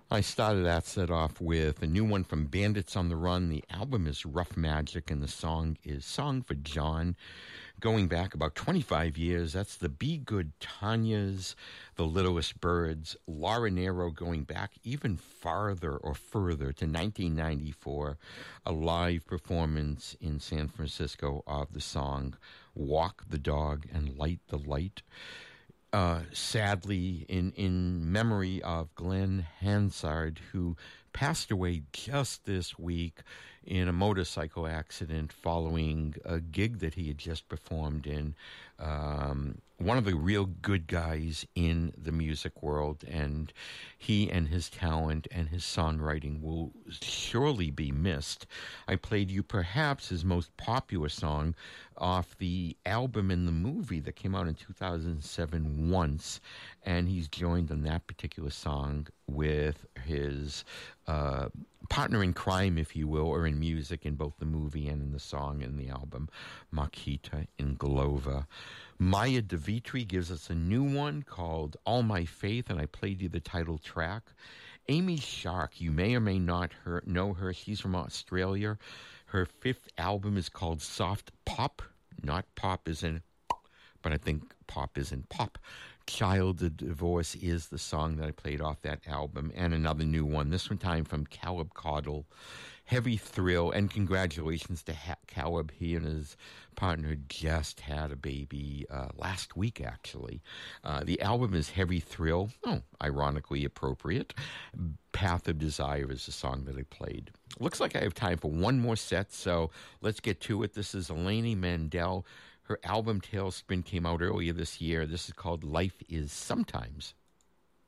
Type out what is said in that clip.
I started that set off with a new one from Bandits on the Run. The album is Rough Magic, and the song is Song for John. Going back about 25 years, that's the Be Good Tanya's, The Littlest Birds, Laura Nero going back even farther or further to 1994, a live performance in San Francisco of the song Walk the Dog and Light the Light. Sadly, in memory of Glenn Hansard, who passed away just this week in a motorcycle accident following a gig that he had just performed in. One of the real good guys in the music world, and he and his talent and his songwriting will surely be missed. I played you perhaps his most popular song off the album in the movie that came out in 2007, Once, and he's joined on that particular song with his partner in crime, if you will, or in music, in both the movie and in the song and the album, Makita Inglova. Maya DeVitri gives us a new one called All My Faith, and I played you the title track. Amy Shark, you may or may not know her. She's from Australia. Her fifth album is called Soft Pop. Not pop as in, but I think pop is in pop. Child of Divorce is the song that I played off that album, and another new one, this one time from Caleb Caudle, Heavy Thrill, and congratulations to Caleb. He and his partner just had a baby last week, actually. The album is Heavy Thrill, ironically appropriate. Path of Desire is the song that I played. Looks like I have time for one more set, so let's get to it. This is Eleni Mandel. Her album Tailspin came out earlier this year. This is called Life is Sometimes.